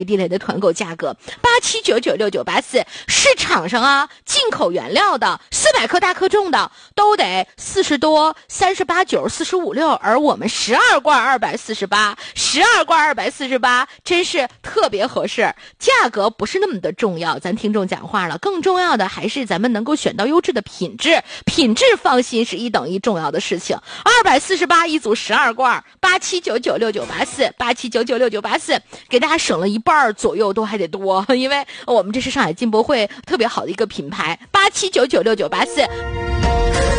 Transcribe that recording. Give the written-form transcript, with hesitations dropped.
地雷的团购价格87996984，市场上啊进口原料的400克大克重的都得40多38.945.6，而我们12罐248，12罐248真是特别合适。价格不是那么的重要，咱听众讲话了，更重要的还是咱们能够选到优质的品质，品质放心是一等一重要的事情。248一组12罐87996984，87996984，给大家省了一半左右都还得多，因为我们这是上海进博会特别好的一个品牌，87996984。